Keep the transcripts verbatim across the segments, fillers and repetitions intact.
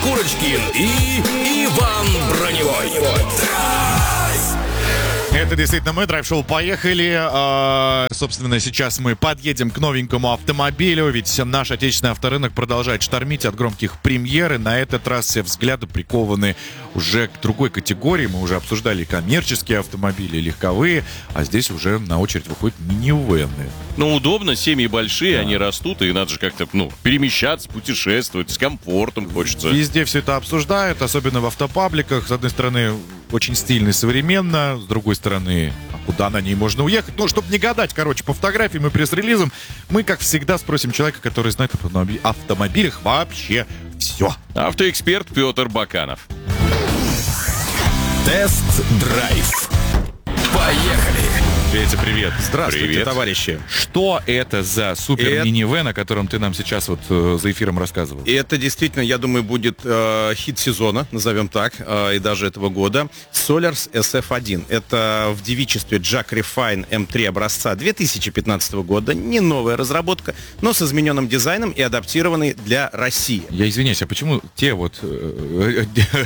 Курочкин и Иван Броневой. Это действительно мы, драйв-шоу «Поехали». А, собственно, сейчас мы подъедем к новенькому автомобилю, ведь наш отечественный авторынок продолжает штормить от громких премьер, и на этот раз все взгляды прикованы уже к другой категории. Мы уже обсуждали коммерческие автомобили, легковые, а здесь уже на очередь выходят минивэны. Ну, удобно, семьи большие, да. Они растут, и надо же как-то, ну, перемещаться, путешествовать, с комфортом хочется. Везде все это обсуждают, особенно в автопабликах. С одной стороны, очень стильно и современно, с другой стороны, а куда на ней можно уехать? Ну, чтобы не гадать, короче, по фотографиям и пресс-релизам, мы, как всегда, спросим человека, который знает о автомобилях вообще все. Автоэксперт Петр Баканов. Тест-драйв. Поехали! Петя, привет. Здравствуйте, Привет. товарищи. Что это за супер-минивэн, о котором ты нам сейчас вот э, за эфиром рассказывал? И это действительно, я думаю, будет э, хит сезона, назовем так, э, и даже этого года. Solars эс эф один. Это в девичестве Jack Refine эм три образца две тысячи пятнадцатого года. Не новая разработка, но с измененным дизайном и адаптированный для России. Я извиняюсь, а почему те вот э, э,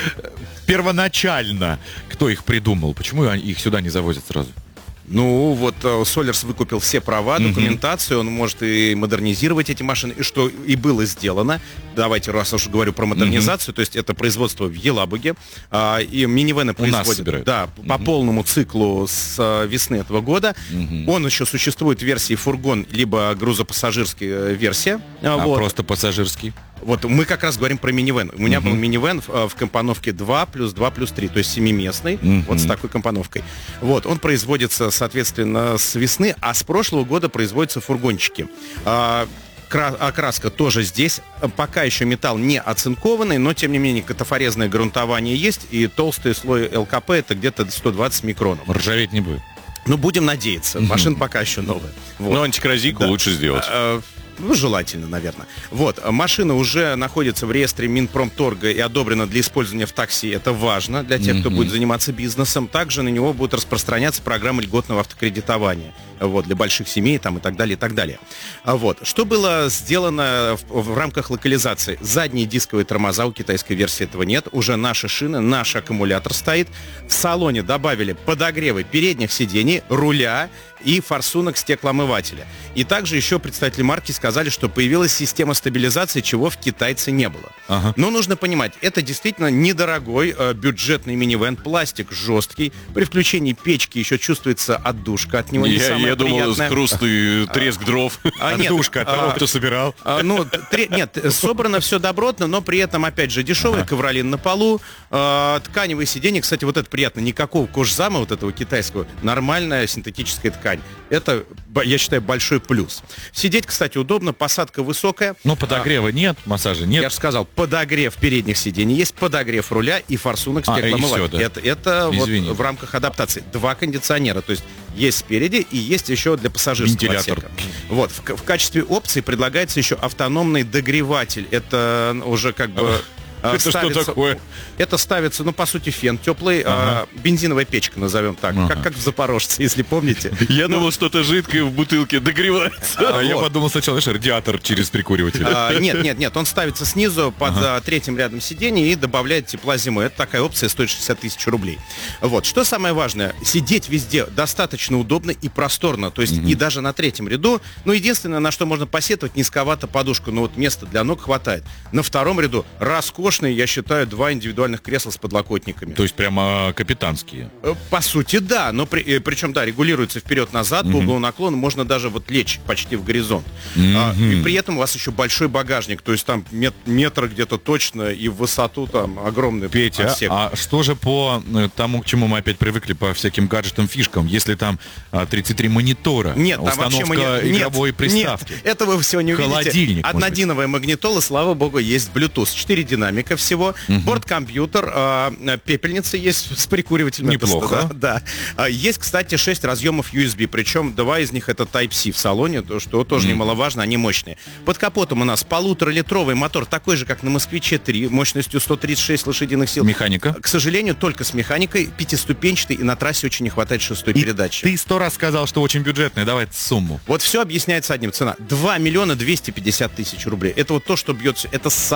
первоначально, кто их придумал, почему их сюда не завозят сразу? Ну, вот Solars выкупил все права, документацию, он может и модернизировать эти машины, и что и было сделано. Давайте, раз уж говорю про модернизацию, то есть это производство в Елабуге, а, и минивэны производят да, по полному циклу с а, весны этого года. Он еще существует в версии фургон, либо грузопассажирская версия. А вот. просто пассажирский? Вот мы как раз говорим про минивэн. У меня uh-huh. был минивэн в, в компоновке два плюс два плюс три, то есть семиместный, uh-huh. вот с такой компоновкой. Вот, он производится, соответственно, с весны, а с прошлого года производятся фургончики. А, кра- окраска тоже здесь. Пока еще металл не оцинкованный, но, тем не менее, катафорезное грунтование есть, и толстый слой эл ка пэ это где-то сто двадцать микронов. Ржаветь не будет. Ну, будем надеяться. Uh-huh. Машина пока еще новая. Вот. Но антикоррозийку да. лучше сделать. А, Ну, желательно, наверное. Вот, машина уже находится в реестре Минпромторга и одобрена для использования в такси. Это важно для тех, кто mm-hmm. будет заниматься бизнесом. Также на него будет распространяться программа льготного автокредитования. Вот, для больших семей там, и так далее, и так далее. Вот. Что было сделано в, в рамках локализации? Задние дисковые тормоза, у китайской версии этого нет. Уже наши шины, наш аккумулятор стоит. В салоне добавили подогревы передних сидений, руля и форсунок стеклоомывателя. И также еще представители марки сказали, что появилась система стабилизации, чего в китайце не было. Ага. Но нужно понимать, это действительно недорогой э, бюджетный минивэн, пластик жесткий. При включении печки еще чувствуется отдушка от него. Не я самая я думал, приятная. хруст и треск дров. А, нет, отдушка от того, а, кто собирал. А, ну, тре, нет, собрано все добротно, но при этом, опять же, дешевый ага. ковролин на полу, э, тканевые сиденья. Кстати, вот это приятно. Никакого кожзама вот этого китайского. Нормальная синтетическая ткань. Это, я считаю, большой плюс. Сидеть, кстати, удобно, посадка высокая. Но подогрева а, нет, массажа нет. Я же сказал, подогрев передних сидений, есть подогрев руля и форсунок стеклоомывателя. Да. Это, это вот в рамках адаптации. Два кондиционера, то есть есть спереди и есть еще для пассажирского вентилятор. отсека. Вот, в, в качестве опции предлагается еще автономный догреватель. Это уже как бы... Это ставится, что такое? Это ставится, ну, по сути, фен теплый, ага. а, бензиновая печка, назовем так, ага. как, как в Запорожце, если помните. Я думал, что-то жидкое в бутылке догревается. А я подумал сначала, знаешь, радиатор через прикуриватель. Нет, нет, нет, он ставится снизу под третьим рядом сидений и добавляет тепла зимой. Это такая опция, стоит шестьдесят тысяч рублей. Вот, что самое важное, сидеть везде достаточно удобно и просторно, то есть и даже на третьем ряду, ну, единственное, на что можно посетовать, низковато подушку, но вот места для ног хватает. На втором ряду роскошно, я считаю, два индивидуальных кресла с подлокотниками. То есть прямо капитанские? По сути, да. Но при, причем, да, регулируется вперед-назад, mm-hmm. по углу наклона. Можно даже вот лечь почти в горизонт. Mm-hmm. А, и при этом у вас еще большой багажник. То есть там мет, метр где-то точно и в высоту там огромный Петя, отсек. А что же по тому, к чему мы опять привыкли, по всяким гаджетам, фишкам? Если там тридцать три монитора, нет, установка там вообще игровой нет, приставки. Нет, этого вы всего не увидите. Холодильник, однодиновая магнитола, слава богу, есть Bluetooth. четыре динамика всего. Uh-huh. Борт-компьютер, э, пепельница есть с прикуривателем. Неплохо. Да, да. Есть, кстати, шесть разъемов ю эс би, причем два из них это Type-C в салоне, то, что тоже uh-huh. немаловажно, они мощные. Под капотом у нас полуторалитровый мотор, такой же, как на Москвиче три, мощностью сто тридцать шесть лошадиных сил. Механика? К сожалению, только с механикой, пятиступенчатый, и на трассе очень не хватает шестой и передачи. Ты сто раз сказал, что очень бюджетный, давай сумму. Вот все объясняется одним. Цена два миллиона двести пятьдесят тысяч рублей. Это вот то, что бьет все. Это самый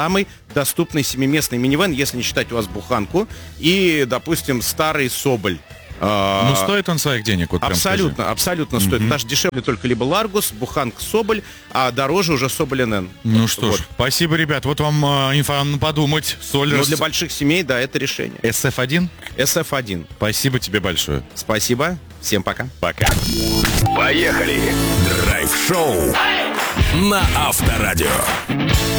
доступный семиместный минивэн, если не считать у вас буханку, и, допустим, старый Соболь. Ну, стоит он своих денег, вот прям Абсолютно, скажи. абсолютно стоит. Даже дешевле только либо Ларгус, Буханка, Соболь, а дороже уже Соболь эн эн. Ну что Вот. ж, спасибо, ребят. Вот вам э, инфа на подумать. Соль Но рас- для больших семей, да, это решение. эс эф один. эс эф один. Спасибо тебе большое. Спасибо, всем пока. Пока. Поехали! Драйв-шоу на Авторадио.